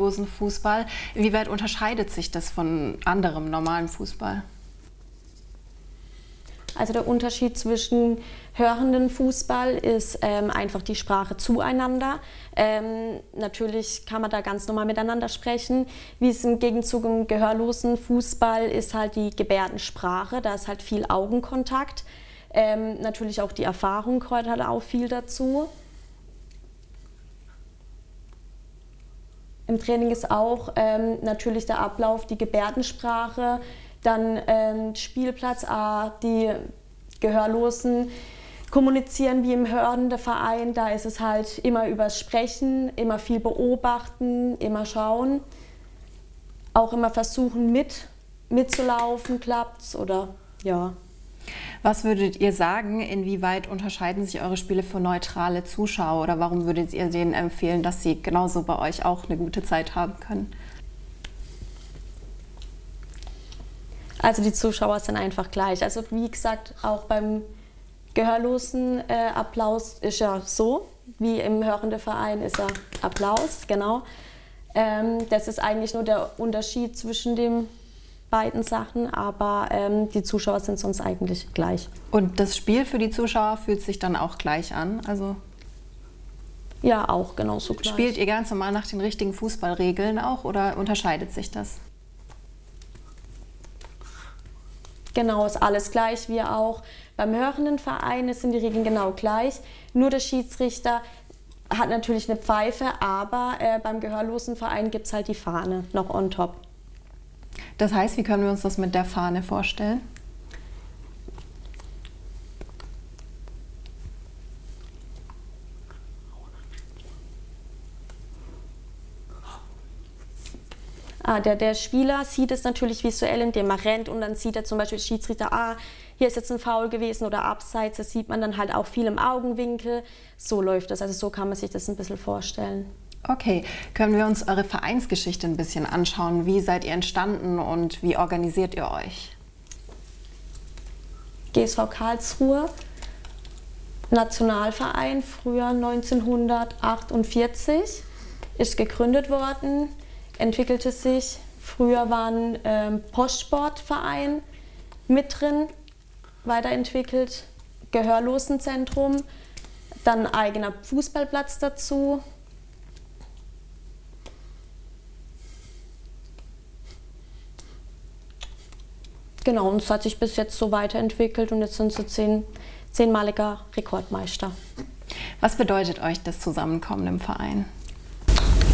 gehörlosen Fußball. Inwieweit unterscheidet sich das von anderem normalen Fußball? Also der Unterschied zwischen hörenden Fußball ist einfach die Sprache zueinander. Natürlich kann man da ganz normal miteinander sprechen. Wie es im Gegenzug im gehörlosen Fußball ist halt die Gebärdensprache, da ist halt viel Augenkontakt. Natürlich auch die Erfahrung gehört halt auch viel dazu. Im Training ist auch natürlich der Ablauf, die Gebärdensprache, dann Spielplatz, die Gehörlosen kommunizieren wie im hörenden Verein. Da ist es halt immer übers Sprechen, immer viel beobachten, immer schauen. Auch immer versuchen mitzulaufen, klappt's oder ja. Was würdet ihr sagen, inwieweit unterscheiden sich eure Spiele für neutrale Zuschauer oder warum würdet ihr denen empfehlen, dass sie genauso bei euch auch eine gute Zeit haben können? Also die Zuschauer sind einfach gleich. Also wie gesagt, auch beim gehörlosen Applaus ist ja so, wie im hörenden Verein ist ja Applaus, genau. Das ist eigentlich nur der Unterschied zwischen den beiden Sachen, aber die Zuschauer sind sonst eigentlich gleich. Und das Spiel für die Zuschauer fühlt sich dann auch gleich an? Also ja, auch genauso gleich. Spielt ihr ganz normal nach den richtigen Fußballregeln auch oder unterscheidet sich das? Genau, ist alles gleich, wir auch. Beim hörenden Verein sind die Regeln genau gleich. Nur der Schiedsrichter hat natürlich eine Pfeife, aber beim gehörlosen Verein gibt es halt die Fahne noch on top. Das heißt, wie können wir uns das mit der Fahne vorstellen? Der Spieler sieht es natürlich visuell, indem er rennt und dann sieht er zum Beispiel der Schiedsrichter, hier ist jetzt ein Foul gewesen oder abseits, das sieht man dann halt auch viel im Augenwinkel. So läuft das, also so kann man sich das ein bisschen vorstellen. Okay, können wir uns eure Vereinsgeschichte ein bisschen anschauen? Wie seid ihr entstanden und wie organisiert ihr euch? GSV Karlsruhe, Nationalverein, früher 1948, ist gegründet worden. Entwickelte sich. Früher war ein Postsportverein mit drin, weiterentwickelt, Gehörlosenzentrum, dann ein eigener Fußballplatz dazu. Genau, und es hat sich bis jetzt so weiterentwickelt und jetzt sind sie zehnmaliger Rekordmeister. Was bedeutet euch das Zusammenkommen im Verein?